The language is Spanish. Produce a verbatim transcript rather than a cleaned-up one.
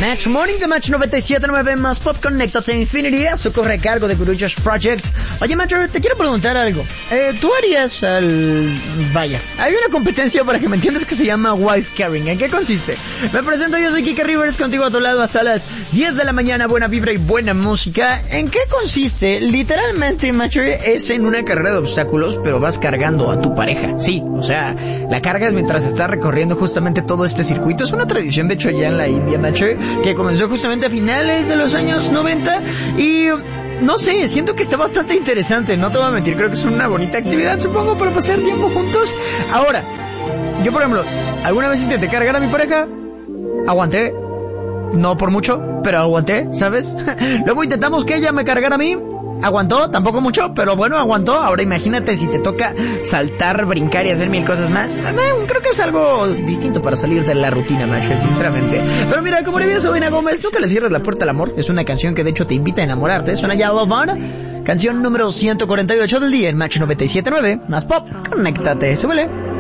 Match Morning de Match noventa y siete punto nueve más Pop, conéctate a Infinity, a su corre a cargo de Gurujas Project. Oye, Match, te quiero preguntar algo. Eh, ¿Tú harías al... Vaya, hay una competencia para que me entiendas que se llama Wife Carrying. ¿En qué consiste? Me presento, yo soy Kike Rivers, contigo a tu lado hasta las diez de la mañana, buena vibra y buena música. ¿En qué consiste? Literalmente, Match, es en una carrera de obstáculos, pero vas cargando a tu pareja. Sí, o sea, la cargas mientras estás recorriendo justamente todo este circuito. Es una tradición, de hecho, allá en la India, Match, que comenzó justamente a finales de los años noventa y no sé, siento que está bastante interesante, no te voy a mentir, creo que es una bonita actividad, supongo, para pasar tiempo juntos. Ahora, yo por ejemplo, alguna vez intenté cargar a mi pareja, aguanté, no por mucho, pero aguanté, ¿sabes? Luego intentamos que ella me cargara a mí, aguantó, tampoco mucho, pero bueno, aguantó. Ahora imagínate si te toca saltar, brincar y hacer mil cosas más. Eh, creo que es algo distinto para salir de la rutina, macho, sinceramente. Pero mira, como le dice Selena Gómez, nunca le cierres la puerta al amor. Es una canción que de hecho te invita a enamorarte. Suena ya Love On, canción número ciento cuarenta y ocho del día en Match noventa y siete punto nueve. Más Pop, conéctate, súbele.